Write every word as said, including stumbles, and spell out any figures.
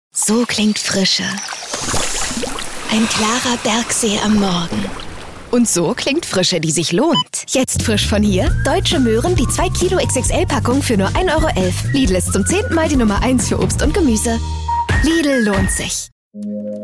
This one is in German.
So klingt Frische. Ein klarer Bergsee am Morgen. Und so klingt Frische, die sich lohnt. Jetzt frisch von hier: Deutsche Möhren, die zwei Kilo X X L-Packung für nur ein Euro elf. Lidl ist zum zehnten Mal die Nummer eins für Obst und Gemüse. Lidl lohnt sich.